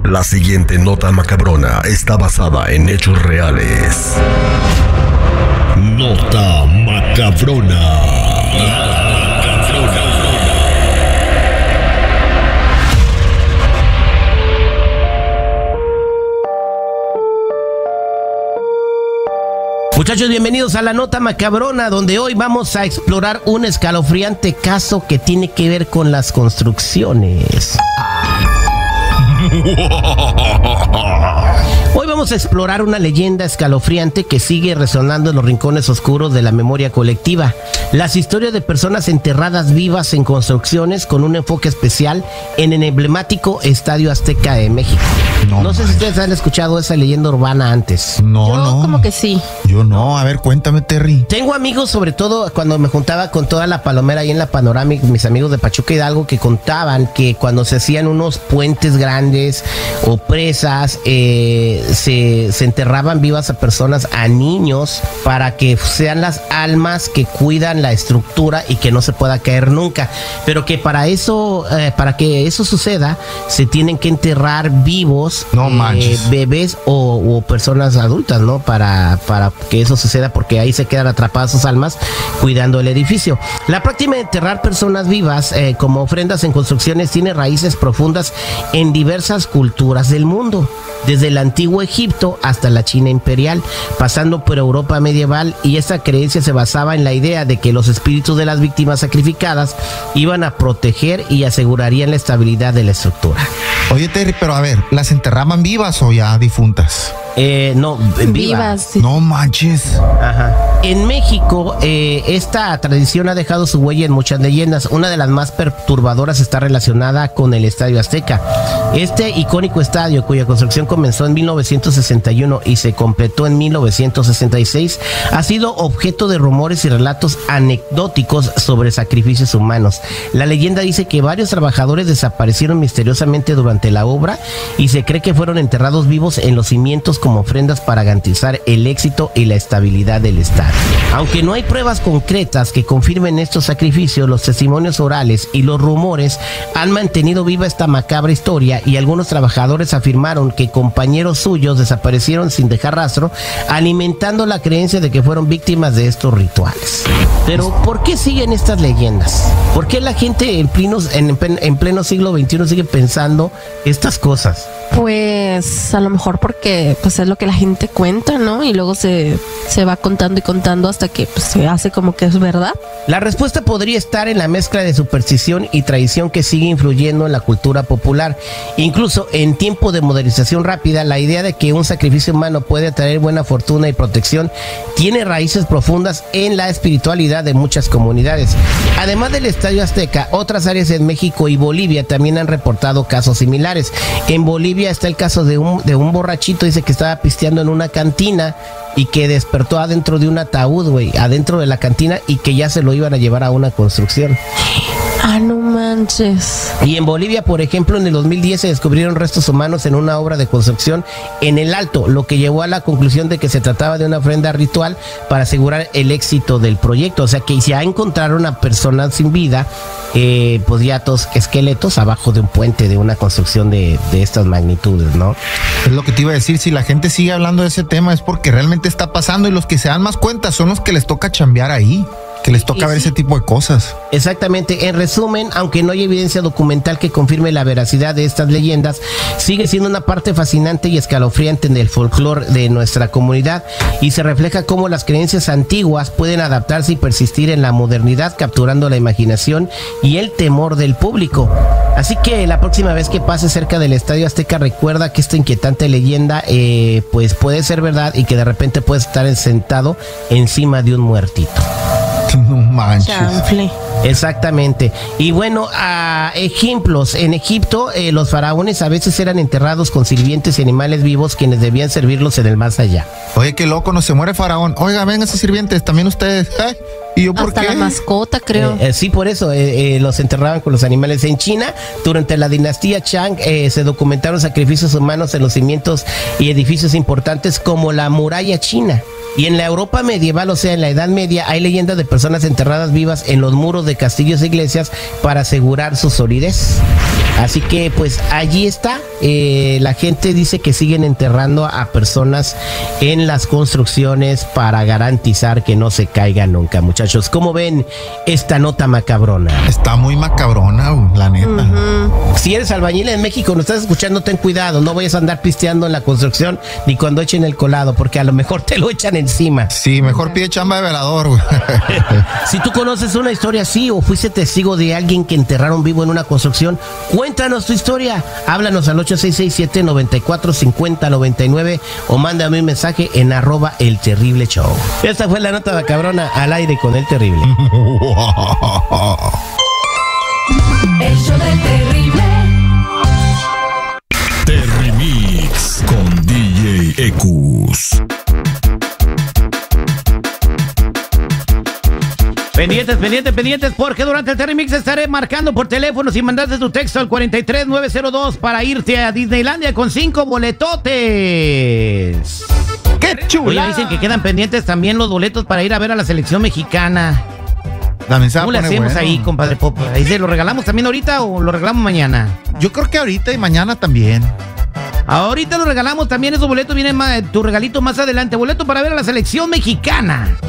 La siguiente nota macabrona está basada en hechos reales. Nota macabrona. Muchachos, bienvenidos a la Nota Macabrona, donde hoy vamos a explorar un escalofriante caso que tiene que ver con las construcciones. Hoy vamos a explorar una leyenda escalofriante que sigue resonando en los rincones oscuros de la memoria colectiva. Las historias de personas enterradas vivas en construcciones con un enfoque especial en el emblemático Estadio Azteca de México. No sé si ustedes han escuchado esa leyenda urbana antes. Yo como que sí. Yo no. A ver, cuéntame, Terry. Tengo amigos, sobre todo cuando me juntaba con toda la palomera ahí en la Panorámica, mis amigos de Pachuca Hidalgo, que contaban que cuando se hacían unos puentes grandes o presas, se enterraban vivas a personas, a niños, para que sean las almas que cuidan la estructura y que no se pueda caer nunca. Pero que para eso, para que eso suceda, se tienen que enterrar vivos, bebés o personas adultas, ¿no? Para que eso suceda, porque ahí se quedan atrapadas sus almas cuidando el edificio. La práctica de enterrar personas vivas como ofrendas en construcciones tiene raíces profundas en diversas culturas del mundo, desde el antiguo Egipto hasta la China imperial, pasando por Europa medieval, y esta creencia se basaba en la idea de que los espíritus de las víctimas sacrificadas iban a proteger y asegurarían la estabilidad de la estructura. Oye, Terry, pero a ver, ¿las enterraban vivas o ya difuntas? No, vivas. Sí. No manches. Ajá. En México, esta tradición ha dejado su huella en muchas leyendas. Una de las más perturbadoras está relacionada con el Estadio Azteca. Este icónico estadio, cuya construcción comenzó en 1961 y se completó en 1966, ha sido objeto de rumores y relatos anecdóticos sobre sacrificios humanos. La leyenda dice que varios trabajadores desaparecieron misteriosamente durante la obra y se cree que fueron enterrados vivos en los cimientos como ofrendas para garantizar el éxito y la estabilidad del estadio. Aunque no hay pruebas concretas que confirmen estos sacrificios, los testimonios orales y los rumores han mantenido viva esta macabra historia, y algunos trabajadores afirmaron que compañeros suyos desaparecieron sin dejar rastro, alimentando la creencia de que fueron víctimas de estos rituales. Pero ¿por qué siguen estas leyendas? ¿Por qué la gente en pleno siglo XXI sigue pensando estas cosas? Pues a lo mejor porque pues es lo que la gente cuenta, ¿no? Y luego se va contando y contando hasta que pues, se hace como que es verdad. La respuesta podría estar en la mezcla de superstición y tradición que sigue influyendo en la cultura popular. Incluso en tiempo de modernización rápida, la idea de que un sacrificio humano puede traer buena fortuna y protección tiene raíces profundas en la espiritualidad de muchas comunidades. Además del Estadio Azteca, otras áreas en México y Bolivia también han reportado casos similares. En Bolivia está el caso de un borrachito, dice que estaba pisteando en una cantina y que despertó adentro de un ataúd, adentro de la cantina, y que ya se lo iban a llevar a una construcción. Ah, no manches. Y en Bolivia, por ejemplo, en el 2010 se descubrieron restos humanos en una obra de construcción en el Alto, lo que llevó a la conclusión de que se trataba de una ofrenda ritual para asegurar el éxito del proyecto. O sea que ya encontraron a personas sin vida, pues ya todos esqueletos abajo de un puente de una construcción de estas magnitudes, ¿no? Es lo que te iba a decir, si la gente sigue hablando de ese tema es porque realmente está pasando, y los que se dan más cuenta son los que les toca chambear ahí, que les toca ver ese tipo de cosas. Exactamente. En resumen, aunque no hay evidencia documental que confirme la veracidad de estas leyendas, sigue siendo una parte fascinante y escalofriante del folclore de nuestra comunidad, y se refleja cómo las creencias antiguas pueden adaptarse y persistir en la modernidad, capturando la imaginación y el temor del público. Así que la próxima vez que pases cerca del Estadio Azteca, recuerda que esta inquietante leyenda pues puede ser verdad, y que de repente puedes estar sentado encima de un muertito. No manches. Chanfle. Exactamente. Y bueno, ejemplos. En Egipto, los faraones a veces eran enterrados con sirvientes y animales vivos, quienes debían servirlos en el más allá. Oye, qué loco, no se muere faraón. Oiga, vengan esos sirvientes, también ustedes. ¿Y yo por Hasta qué? la mascota, creo. Sí, por eso los enterraban con los animales. En China, durante la dinastía Chang, se documentaron sacrificios humanos en los cimientos y edificios importantes como la muralla china. Y en la Europa medieval, o sea, en la Edad Media, hay leyendas de personas enterradas vivas en los muros de castillos e iglesias para asegurar su solidez. Así que pues allí está. La gente dice que siguen enterrando a personas en las construcciones para garantizar que no se caigan nunca, muchachos. ¿Cómo ven esta nota macabrona? Está muy macabrona, la neta. Si eres albañil en México, nos estás escuchando, ten cuidado. No vayas a andar pisteando en la construcción ni cuando echen el colado, porque a lo mejor te lo echan encima. Sí, mejor pide chamba de velador, güey. Si tú conoces una historia así o fuiste testigo de alguien que enterraron vivo en una construcción, cuéntanos tu historia. Háblanos al 8667-945099 o mándame un mensaje en @elterribleshow. Esta fue la nota macabrona al aire con El Terrible. El show del terrible. Terrimix con DJ Ecus. Pendientes, porque durante el Terrimix estaré marcando por teléfono si mandaste tu texto al 43902 para irte a Disneylandia con 5 boletotes. ¡Qué chula! Oye, dicen que quedan pendientes también los boletos para ir a ver a la selección mexicana. ¿Cómo le hacemos ahí, compadre Pop? ¿Ahí se lo regalamos también ahorita o lo regalamos mañana? Yo creo que ahorita y mañana también. Ahorita lo regalamos también, esos boletos vienen tu regalito más adelante. Boleto para ver a la selección mexicana.